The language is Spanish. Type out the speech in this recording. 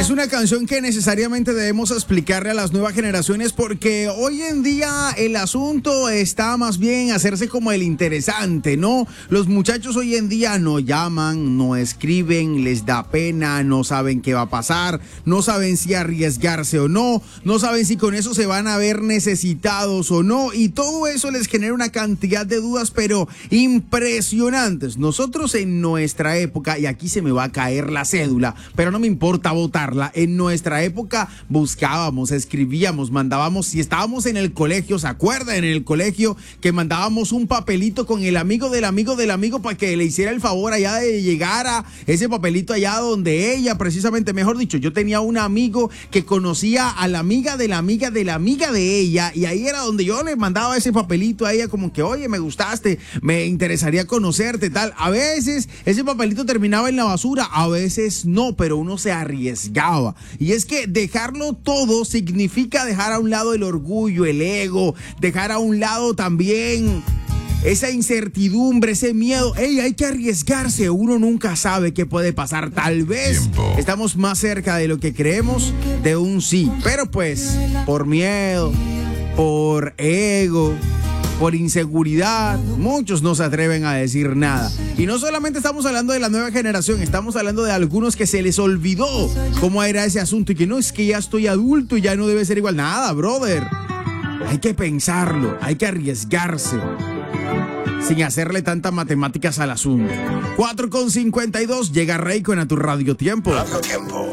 Es una canción que necesariamente debemos explicarle a las nuevas generaciones porque hoy en día el asunto está más bien hacerse como el interesante, ¿no? Los muchachos hoy en día no llaman, no escriben, les da pena, no saben qué va a pasar, no saben si arriesgarse o no, no saben si con eso se van a ver necesitados o no, y todo eso les genera una cantidad de dudas pero impresionantes. Nosotros en nuestra época, y aquí se me va a caer la cédula, pero no me importa votarla, en nuestra época buscábamos, escribíamos, mandábamos, si estábamos en el colegio, ¿se acuerdan? En el colegio que mandábamos un papelito con el amigo del amigo del amigo para que le hiciera el favor allá de llegar a ese papelito allá donde ella, precisamente, mejor dicho, yo tenía un amigo que conocía a la amiga de la amiga de la amiga de ella, y ahí era donde yo le mandaba ese papelito a ella como que, oye, me gustaste, me interesaría conocerte, tal. A veces ese papelito terminaba en la basura, a veces no, pero uno se arriesgaba. Y es que dejarlo todo significa dejar a un lado el orgullo, el ego, dejar a un lado también esa incertidumbre, ese miedo. Ey, hay que arriesgarse, uno nunca sabe qué puede pasar. Tal vez estamos más cerca de lo que creemos de un sí, pero pues por miedo, por ego, por inseguridad, muchos no se atreven a decir nada. Y no solamente estamos hablando de la nueva generación, estamos hablando de algunos que se les olvidó cómo era ese asunto y que no, es que ya estoy adulto y ya no debe ser igual. Nada, brother. Hay que pensarlo, hay que arriesgarse sin hacerle tantas matemáticas al asunto. 4:52, llega Raycon a tu Radio Tiempo.